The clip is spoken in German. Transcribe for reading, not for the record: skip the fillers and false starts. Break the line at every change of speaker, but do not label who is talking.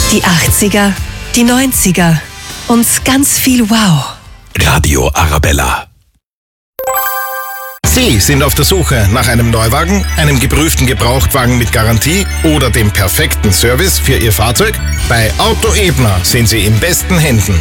Die 80er, die 90er und ganz viel Wow.
Radio Arabella.
Sie sind auf der Suche nach einem Neuwagen, einem geprüften Gebrauchtwagen mit Garantie oder dem perfekten Service für Ihr Fahrzeug? Bei Auto Ebner sind Sie in besten Händen.